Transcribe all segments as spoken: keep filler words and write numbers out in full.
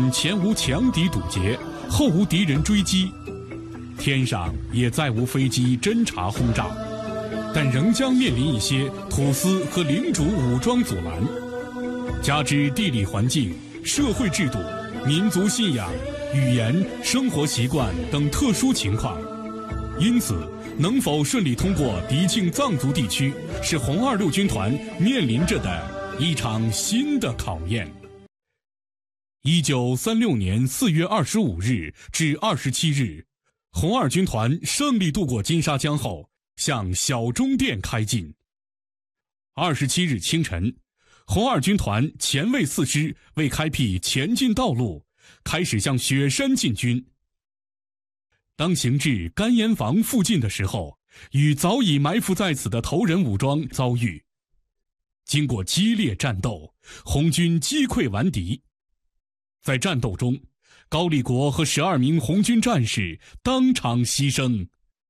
团前无强敌堵截，后无敌人追击，天上也再无飞机侦察轰炸，但仍将面临一些土司和领主武装阻拦。加之地理环境、社会制度、民族信仰、语言、生活习惯等特殊情况，因此能否顺利通过敌境藏族地区，是红二六军团面临着的一场新的考验。一九三六年四月二十五日至二十七日，红二军团胜利渡过金沙江后，向小中店开进。二十七日清晨，红二军团前卫四师为开辟前进道路，开始向雪山进军。当行至甘岩房附近的时候，与早已埋伏在此的头人武装遭遇。经过激烈战斗，红军击溃顽敌。在战斗中，高立国和十二名红军战士当场牺牲。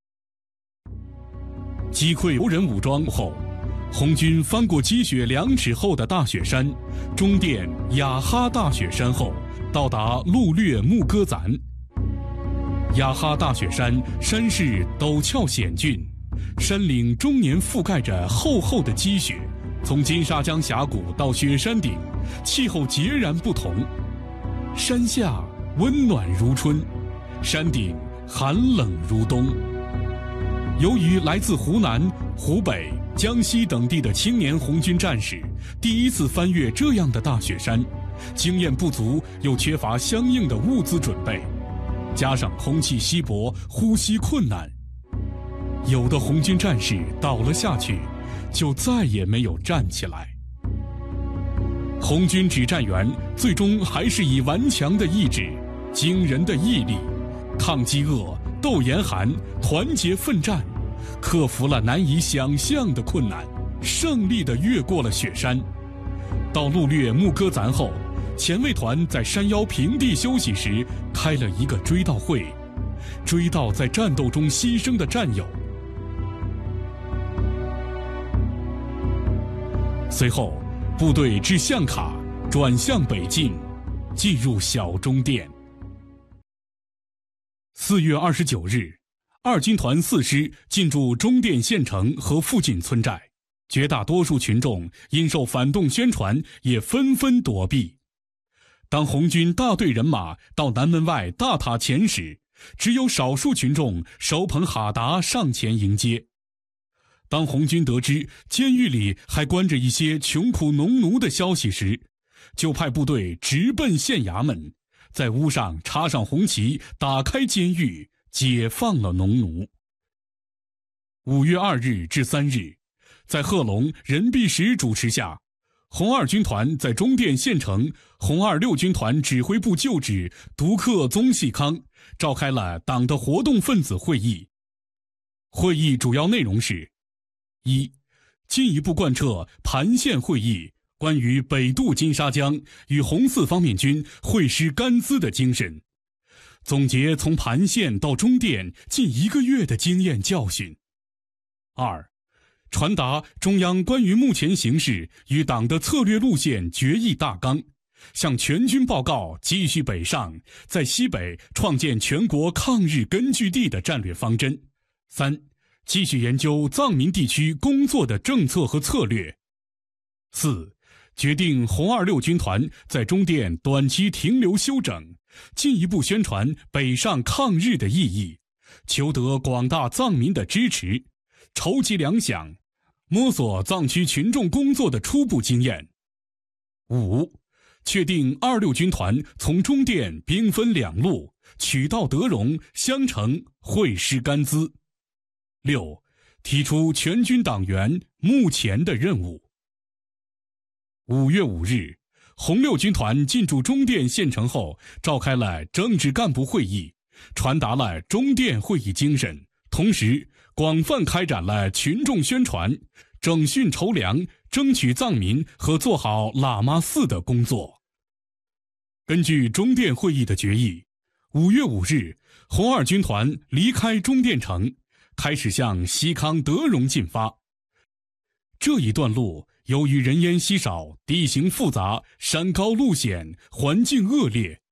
击溃头人武装后，红军翻过积雪两尺厚的大雪山，中甸雅哈大雪山后，到达陆略木戈赞。雅哈大雪山山势陡峭险峻，山岭终年覆盖着厚厚的积雪，从金沙江峡谷到雪山顶，气候截然不同。山下温暖如春，山顶寒冷如冬。由于来自湖南、湖北、江西等地的青年红军战士第一次翻越这样的大雪山，经验不足，又缺乏相应的物资准备，加上空气稀薄，呼吸困难，有的红军战士倒了下去，就再也没有站起来。红军指战员最终还是以顽强的意志、惊人的毅力，抗饥饿、斗严寒、团结奋战，克服了难以想象的困难，胜利地越过了雪山。到陆略木戈赞后，前卫团在山腰平地休息时开了一个追悼会，追悼在战斗中牺牲的战友。随后部队至象卡，转向北进，进入小中甸。四月二十九日，二军团四师进驻中甸县城和附近村寨，绝大多数群众因受反动宣传，也纷纷躲避。当红军大队人马到南门外大塔前时，只有少数群众手捧哈达上前迎接。当红军得知监狱里还关着一些穷苦农奴的消息时，就派部队直奔县衙门，在屋上插上红旗，打开监狱，解放了农奴。五月二日至三日，在贺龙、任弼时主持下，红二军团在中甸县城红二六军团指挥部旧址独克宗细康召开了党的活动分子会议。会议主要内容是：一、进一步贯彻盘县会议关于北渡金沙江与红四方面军会师甘孜的精神，总结从盘县到中甸近一个月的经验教训。二、传达中央关于目前形势与党的策略路线决议大纲，向全军报告继续北上，在西北创建全国抗日根据地的战略方针。三、继续研究藏民地区工作的政策和策略。四、决定红二六军团在中甸短期停留休整，进一步宣传北上抗日的意义，求得广大藏民的支持，筹集粮饷，摸索藏区群众工作的初步经验。五、确定二六军团从中甸兵分两路，取道德荣、襄城，会师甘孜。六、提出全军党员目前的任务。五月五日，红六军团进驻中甸县城后，召开了政治干部会议，传达了中甸会议精神，同时广泛开展了群众宣传、整训筹粮、争取藏民和做好喇嘛寺的工作。根据中甸会议的决议，五月五日，红二军团离开中甸城，开始向西康德荣进发。这一段路由于人烟稀少，地形复杂，山高路险，环境恶劣，